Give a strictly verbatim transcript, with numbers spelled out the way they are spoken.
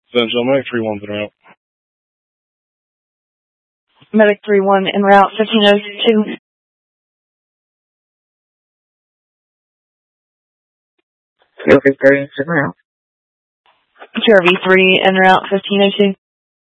Central, Medic three one's en route. Medic three one en route, fifteen oh two. Field experience en route. Q R V three en route, fifteen oh two.